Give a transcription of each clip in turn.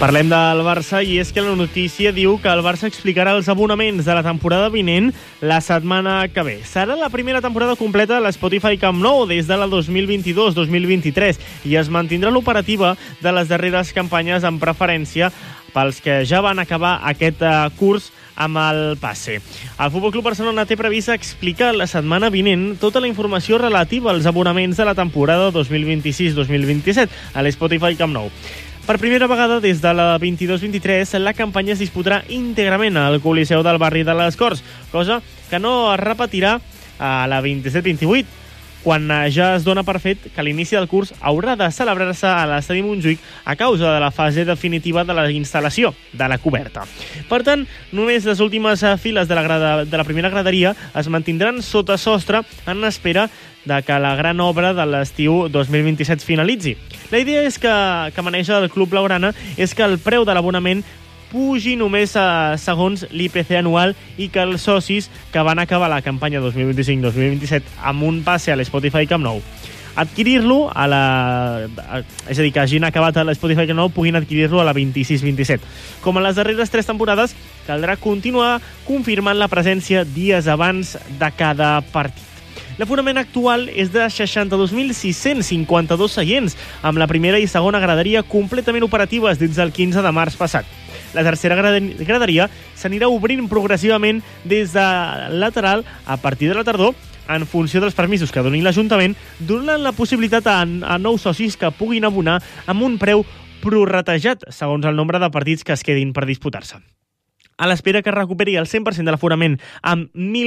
Parlem del Barça i és que la notícia diu que el Barça explicarà els abonaments de la temporada vinent la setmana que ve. Serà la primera temporada completa de l'Spotify Camp Nou des de la 2022-2023 i es mantindrà l'operativa de les darreres campanyes amb preferència pels que ja van acabar aquest curs amb el passe. El Futbol Club Barcelona té previst explicar la setmana vinent tota la informació relativa als abonaments de la temporada 2026-2027 a l'Spotify Camp Nou. Per primera vegada des de la 22-23, la campanya es disputarà íntegrament al Coliseu del barri de les Corts, cosa que no es repetirà a la 27-28, quan ja es dona per fet que l'inici del curs haurà de celebrar-se a l'Estadi Montjuïc a causa de la fase definitiva de la instal·lació de la coberta. Per tant, només les últimes files de la primera graderia es mantindran sota sostre en espera de que la gran obra de l'estiu 2027 finalitzi. La idea és que maneja el Club Blaugrana és que el preu de l'abonament pugi només segons l'IPC anual i que els socis que van acabar la campanya 2025-2027 amb un passe a l'Spotify Camp Nou adquirir-lo és a dir, que hagin acabat a l'Spotify Camp Nou puguin adquirir-lo a la 26-27. Com en les darreres 3 temporades, caldrà continuar confirmant la presència dies abans de cada partit. L'aforament actual és de 62.652 seients, amb la primera i segona graderia completament operatives dins del 15 de març passat. La tercera graderia s'anirà obrint progressivament des de lateral a partir de la tardor, en funció dels permisos que doni l'Ajuntament, donant la possibilitat a nous socis que puguin abonar amb un preu prorratejat, segons el nombre de partits que es quedin per disputar-se. A l'espera que recuperi el 100% de l'aforament amb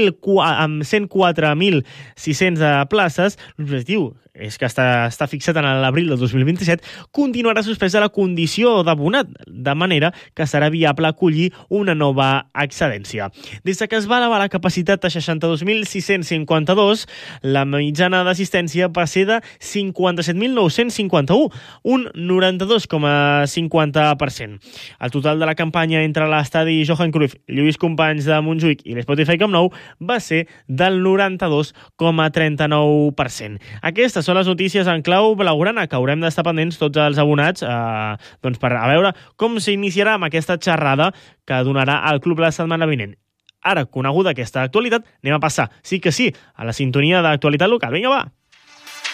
104.600 places, l'objectiu és que està fixat en l'abril del 2027, continuarà suspesa la condició d'abonat, de manera que serà viable acollir una nova excedència. Des que es va elevar la capacitat a 62.652, la mitjana d'assistència va ser de 57.951, un 92,50%. El total de la campanya entre l'estadi Johan Cruyff, Lluís Companys de Montjuïc i l'Spotify Camp Nou va ser del 92,39%. Aquestes són les notícies en clau blaugrana, que haurem d'estar pendents tots els abonats per a veure com s'iniciarà amb aquesta xerrada que donarà el club la setmana vinent. Ara, coneguda aquesta actualitat, anem a passar, sí que sí, a la sintonia d'actualitat local. Vinga, va!